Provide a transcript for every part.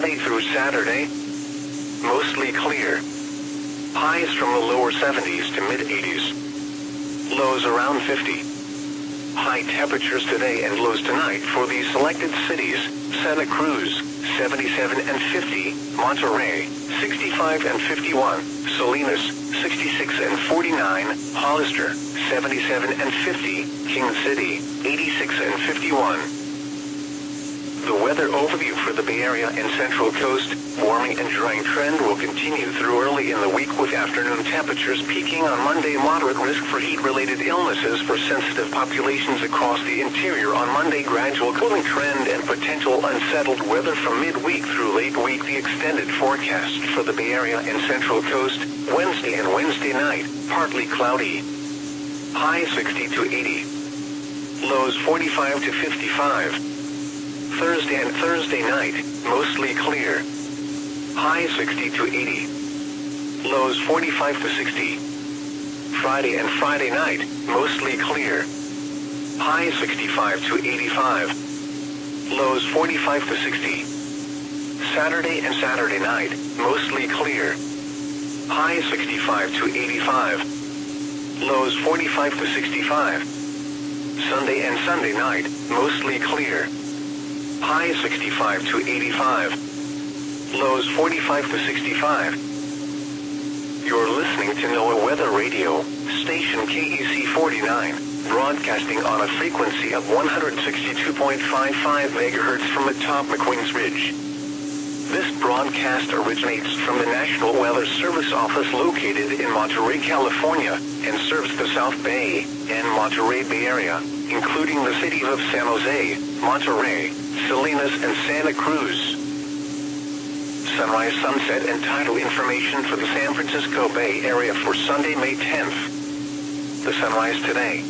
Sunday through Saturday, mostly clear. Highs from the lower 70s to mid-80s. Lows around 50. High temperatures today and lows tonight for the selected cities: Santa Cruz, 77 and 50, Monterrey, 65 and 51, Salinas, 66 and 49, Hollister, 77 and 50, King City, 86 and 51. The weather overview for the Bay Area and Central Coast: warming and drying trend will continue through early in the week, with afternoon temperatures peaking on Monday. Moderate risk for heat-related illnesses for sensitive populations across the interior on Monday. Gradual cooling trend and potential unsettled weather from midweek through late week. The extended forecast for the Bay Area and Central Coast: Wednesday and Wednesday night, partly cloudy. High 60 to 80. Lows 45 to 55. Thursday and Thursday night, mostly clear. High 60 to 80. Lows 45 to 60. Friday and Friday night, mostly clear. High 65 to 85. Lows 45 to 60. Saturday and Saturday night, mostly clear. High 65 to 85. Lows 45 to 65. Sunday and Sunday night, mostly clear. High 65 to 85. Lows 45 to 65. You're listening to NOAA Weather Radio, station KEC 49, broadcasting on a frequency of 162.55 MHz from atop McQueen's Ridge. This broadcast originates from the National Weather Service office located in Monterey, California, and serves the South Bay and Monterey Bay Area, including the cities of San Jose, Monterey, Salinas, and Santa Cruz. Sunrise, sunset, and tidal information for the San Francisco Bay Area for Sunday, May 10th. The sunrise today,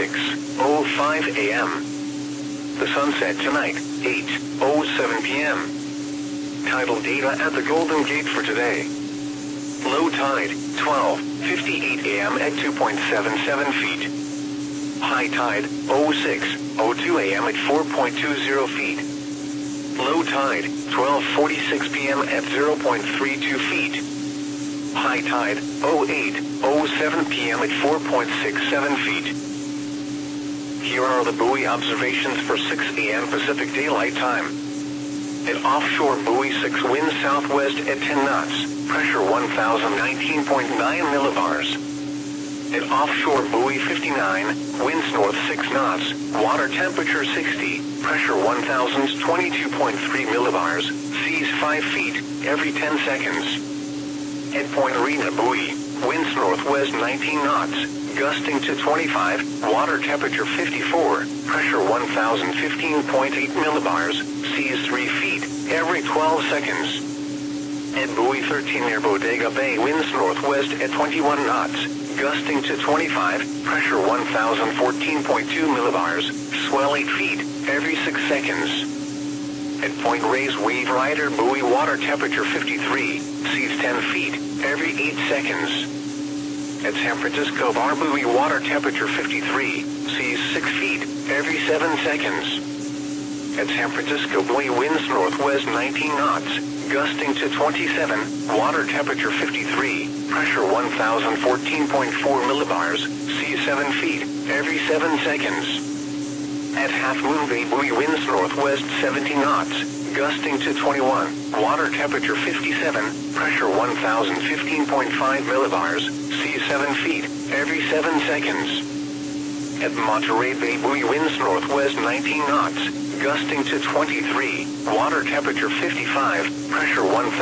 6:05 a.m. The sunset tonight, 8:07 p.m. Tidal data at the Golden Gate for today. Low tide, 12:58 a.m. at 2.77 feet. High tide, 06:02 a.m. at 4.20 feet. Low tide, 12:46 p.m. at 0.32 feet. High tide, 08:07 p.m. at 4.67 feet. Here are the buoy observations for 6 a.m. Pacific Daylight Time. At offshore buoy 6, wind southwest at 10 knots, pressure 1019.9 millibars. At offshore buoy 59, winds north 6 knots, water temperature 60, pressure 1022.3 millibars, seas 5 feet, every 10 seconds. At Point Arena buoy, winds northwest 19 knots, gusting to 25, water temperature 54, pressure 1015.8 millibars, seas 3 feet, every 12 seconds. At buoy 13 near Bodega Bay, winds northwest at 21 knots, gusting to 25, pressure 1014.2 millibars, swell 8 feet, every 6 seconds. At Point Reyes Wave Rider buoy, water temperature 53, seas 10 feet, every 8 seconds. At San Francisco Bar buoy, water temperature 53, seas 6 feet, every 7 seconds. At San Francisco buoy, winds northwest 19 knots, gusting to 27, water temperature 53, pressure 1014.4 millibars, seas 7 feet, every 7 seconds. At Half Moon Bay buoy, winds northwest 17 knots, gusting to 21, water temperature 57, pressure 1015.5 millibars, seas 7 feet, every 7 seconds. At Monterey Bay buoy, winds northwest 19 knots, gusting to 23, water temperature 55, pressure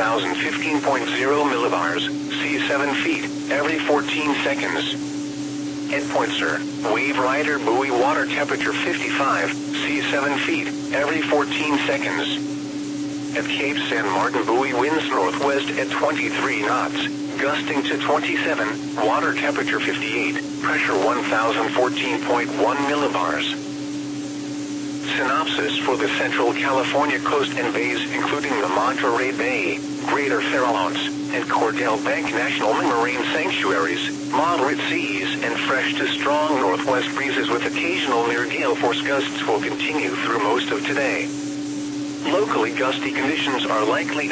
1015.0 millibars, seas 7 feet, every 14 seconds. At Point Sur, Wave Rider buoy, water temperature 55, seas 7 feet, every 14 seconds. At Cape San Martin buoy, winds northwest at 23 knots, gusting to 27, water temperature 58, pressure 1014.1 millibars. Synopsis for the Central California coast and bays, including the Monterey Bay, Greater Farallones, and Cordell Bank National Marine Sanctuaries: moderate seas and fresh to strong northwest breezes with occasional near gale force gusts will continue through most of today. Locally gusty conditions are likely